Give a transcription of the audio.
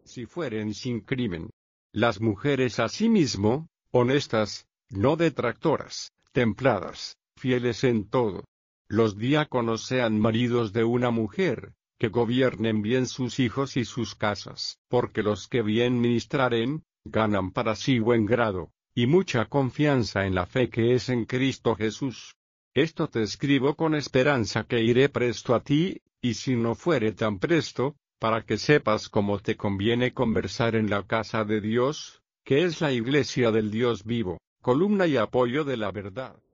si fueren sin crimen. Las mujeres asimismo, honestas, no detractoras, templadas, fieles en todo. Los diáconos sean maridos de una mujer, que gobiernen bien sus hijos y sus casas, porque los que bien ministraren, ganan para sí buen grado, y mucha confianza en la fe que es en Cristo Jesús. Esto te escribo con esperanza que iré presto a ti, y si no fuere tan presto, para que sepas cómo te conviene conversar en la casa de Dios, que es la iglesia del Dios vivo, columna y apoyo de la verdad.